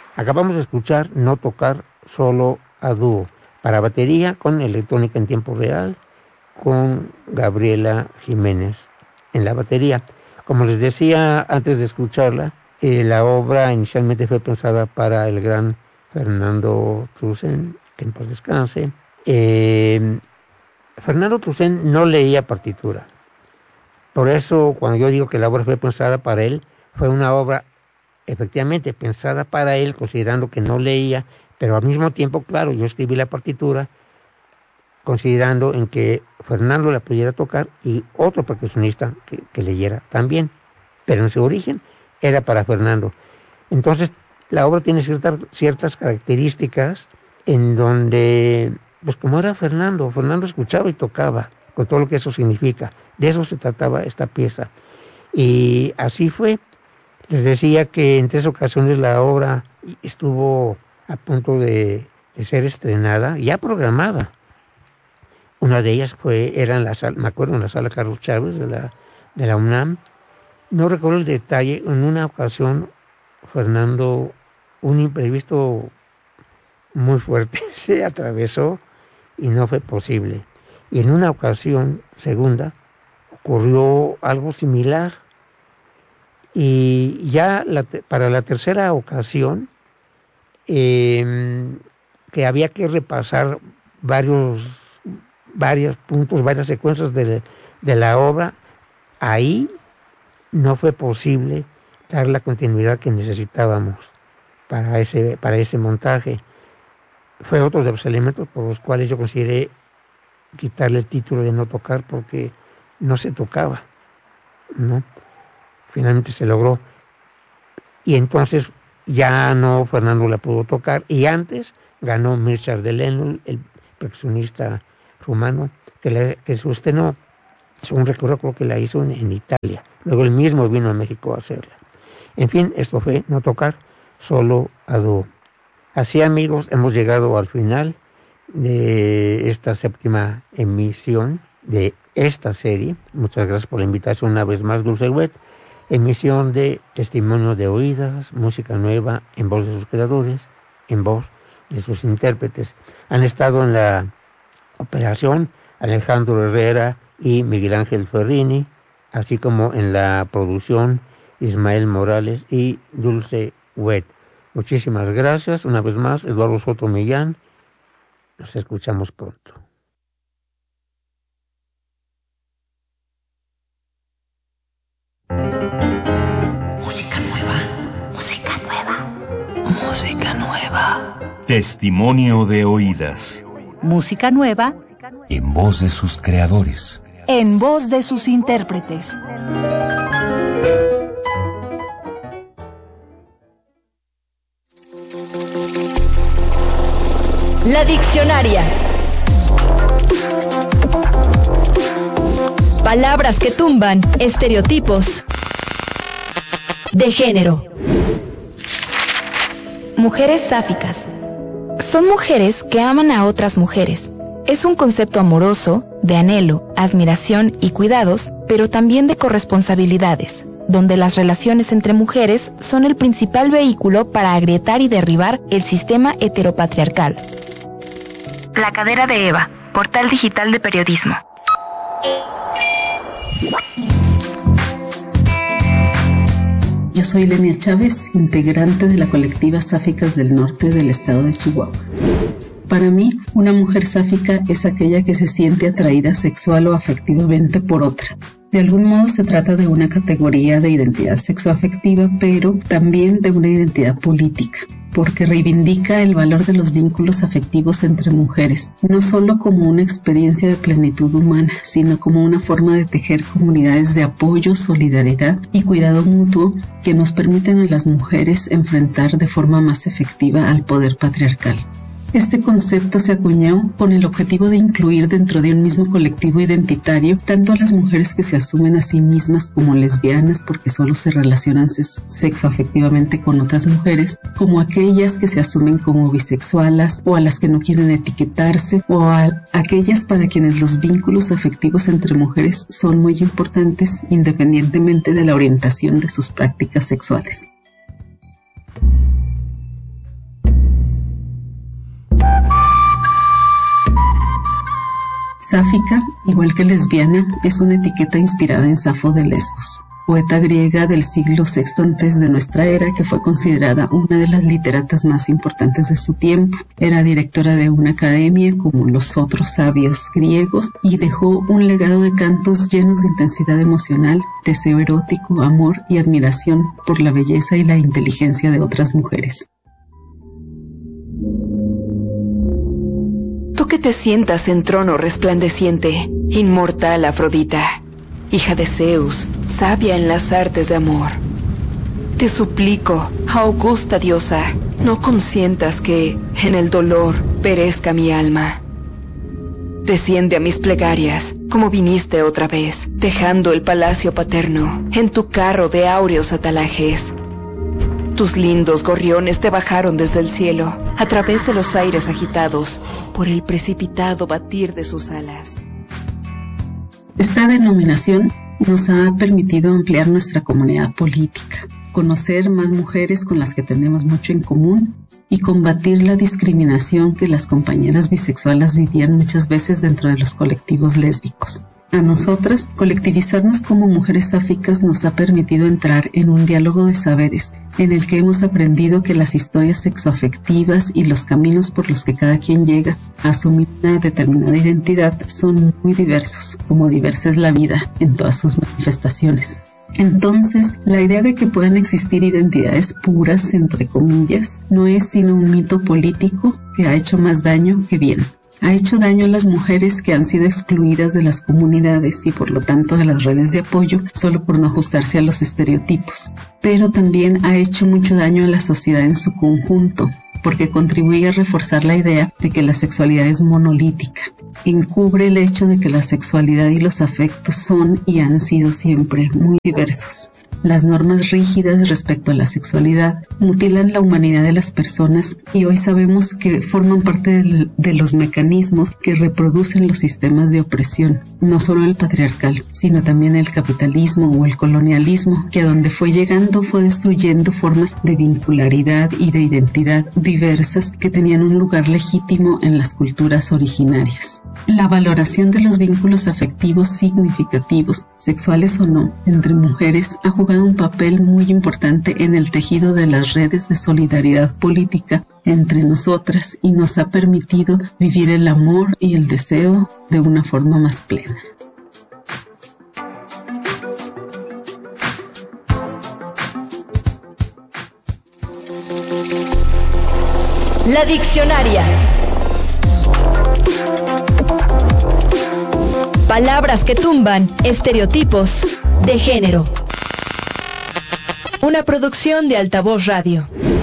Acabamos de escuchar No tocar, solo a dúo, para batería con electrónica en tiempo real, con Gabriela Jiménez en la batería. Como les decía antes de escucharla, la obra inicialmente fue pensada para el gran Fernando Trusen, que en paz descanse. Fernando Trusen no leía partitura. Por eso, cuando yo digo que la obra fue pensada para él, fue una obra efectivamente pensada para él, considerando que no leía, pero al mismo tiempo, claro, yo escribí la partitura considerando en que Fernando la pudiera tocar y otro percusionista que leyera también, pero en su origen era para Fernando. Entonces, la obra tiene ciertas características en donde, pues como era Fernando escuchaba y tocaba, con todo lo que eso significa. De eso se trataba esta pieza. Y así fue. Les decía que en 3 ocasiones la obra estuvo a punto de ser estrenada, ya programada. Una de ellas era en la sala, me acuerdo, en la sala Carlos Chávez de la UNAM. No recuerdo el detalle. En una ocasión, Fernando, un imprevisto muy fuerte, se atravesó y no fue posible. Y en una ocasión, segunda, ocurrió algo similar. Y ya para la tercera ocasión, que había que repasar varios puntos, varias secuencias de la obra, ahí no fue posible dar la continuidad que necesitábamos para ese montaje. Fue otro de los elementos por los cuales yo consideré quitarle el título de No tocar, porque no se tocaba, ¿no? Finalmente se logró. Y entonces ya no, Fernando la pudo tocar, y antes ganó Mircea Ardelenul, el percusionista rumano, que sostenó, según recuerdo, creo que la hizo en Italia. Luego él mismo vino a México a hacerla. En fin, esto fue No tocar, solo a dúo. Así, amigos, hemos llegado al final de esta 7ª emisión de esta serie. Muchas gracias por la invitación una vez más, Dulce Wet. Emisión de Testimonio de Oídas, música nueva en voz de sus creadores, en voz de sus intérpretes. Han estado en la operación Alejandro Herrera y Miguel Ángel Ferrini, así como en la producción Ismael Morales y Dulce Wet. Muchísimas gracias. Una vez más, Eduardo Soto Millán. Nos escuchamos pronto. Música nueva, música nueva, música nueva. Testimonio de Oídas. Música nueva En voz de sus creadores. en voz de sus intérpretes. La Diccionaria. Palabras que tumban estereotipos de género. Mujeres sáficas. Son mujeres que aman a otras mujeres. Es un concepto amoroso, de anhelo, admiración y cuidados, pero también de corresponsabilidades, donde las relaciones entre mujeres son el principal vehículo para agrietar y derribar el sistema heteropatriarcal. La Cadera de Eva, portal digital de periodismo. Yo soy Lenia Chávez, integrante de la colectiva Sáficas del Norte del estado de Chihuahua. Para mí, una mujer sáfica es aquella que se siente atraída sexual o afectivamente por otra. De algún modo se trata de una categoría de identidad sexoafectiva, pero también de una identidad política, porque reivindica el valor de los vínculos afectivos entre mujeres, no solo como una experiencia de plenitud humana, sino como una forma de tejer comunidades de apoyo, solidaridad y cuidado mutuo que nos permiten a las mujeres enfrentar de forma más efectiva al poder patriarcal. Este concepto se acuñó con el objetivo de incluir dentro de un mismo colectivo identitario tanto a las mujeres que se asumen a sí mismas como lesbianas porque solo se relacionan sexoafectivamente con otras mujeres, como aquellas que se asumen como bisexualas o a las que no quieren etiquetarse, o a aquellas para quienes los vínculos afectivos entre mujeres son muy importantes independientemente de la orientación de sus prácticas sexuales. Sáfica, igual que lesbiana, es una etiqueta inspirada en Safo de Lesbos, poeta griega del siglo VI antes de nuestra era, que fue considerada una de las literatas más importantes de su tiempo. Era directora de una academia como los otros sabios griegos y dejó un legado de cantos llenos de intensidad emocional, deseo erótico, amor y admiración por la belleza y la inteligencia de otras mujeres. Tú que te sientas en trono resplandeciente, inmortal Afrodita, hija de Zeus, sabia en las artes de amor. Te suplico, augusta diosa, no consientas que, en el dolor, perezca mi alma. Desciende a mis plegarias, como viniste otra vez, dejando el palacio paterno, en tu carro de áureos atalajes. Tus lindos gorriones te bajaron desde el cielo, a través de los aires agitados, por el precipitado batir de sus alas. Esta denominación nos ha permitido ampliar nuestra comunidad política, conocer más mujeres con las que tenemos mucho en común y combatir la discriminación que las compañeras bisexuales vivían muchas veces dentro de los colectivos lésbicos. A nosotras, colectivizarnos como mujeres sáficas nos ha permitido entrar en un diálogo de saberes en el que hemos aprendido que las historias sexoafectivas y los caminos por los que cada quien llega a asumir una determinada identidad son muy diversos, como diversa es la vida en todas sus manifestaciones. Entonces, la idea de que puedan existir identidades puras, entre comillas, no es sino un mito político que ha hecho más daño que bien. Ha hecho daño a las mujeres que han sido excluidas de las comunidades y por lo tanto de las redes de apoyo solo por no ajustarse a los estereotipos. Pero también ha hecho mucho daño a la sociedad en su conjunto, porque contribuye a reforzar la idea de que la sexualidad es monolítica. Encubre el hecho de que la sexualidad y los afectos son y han sido siempre muy diversos. Las normas rígidas respecto a la sexualidad mutilan la humanidad de las personas y hoy sabemos que forman parte de los mecanismos que reproducen los sistemas de opresión, no solo el patriarcal, sino también el capitalismo o el colonialismo, que a donde fue llegando fue destruyendo formas de vincularidad y de identidad diversas que tenían un lugar legítimo en las culturas originarias. La valoración de los vínculos afectivos significativos, sexuales o no, entre mujeres ha jugado un papel muy importante en el tejido de las redes de solidaridad política entre nosotras y nos ha permitido vivir el amor y el deseo de una forma más plena. La Diccionaria. Palabras que tumban estereotipos de género. Una producción de Altavoz Radio.